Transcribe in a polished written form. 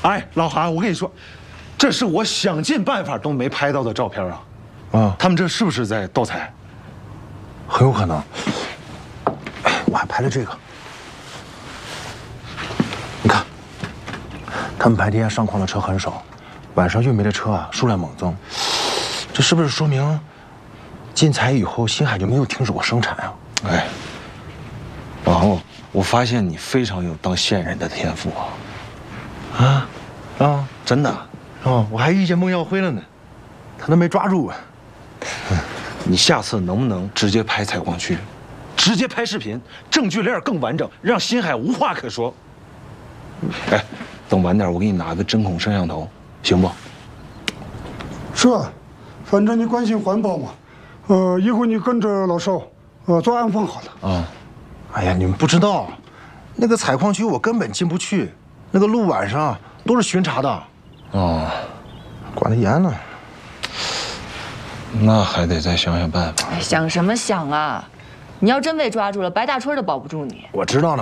哎，老韩，我跟你说，这是我想尽办法都没拍到的照片啊！ 啊， 他们这是不是在盗采？ 很有可能。哎，我还拍了这个，你看，他们白天上矿的车很少，晚上运煤的车啊数量猛增，这是不是说明禁采以后新海就没有停止过生产啊？ 哎，老韩，我发现你非常有当线人的天赋啊！真的。 哦，我还遇见孟耀辉了呢，他都没抓住啊。 你下次能不能直接拍采矿区，直接拍视频，证据链更完整，让新海无话可说？哎，等晚点我给你拿个针孔摄像头，行不？ 是啊，反正你关心环保嘛。以后你跟着老邵，做暗访好了。 啊， 哎呀，你们不知道，那个采矿区我根本进不去，那个路晚上都是巡查的。 哦， 管得严呢。 那还得再想想办法。 想什么想啊！你要真被抓住了，白大春都保不住你。 我知道呢。